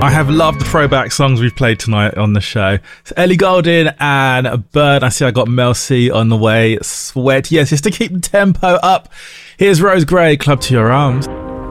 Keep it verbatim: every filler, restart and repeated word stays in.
I have loved the throwback songs we've played tonight on the show. It's Ellie Goulding and Bird. I see I got Mel C on the way. Sweat. Yes, just to keep the tempo up. Here's Rose Gray, Club to Your Arms.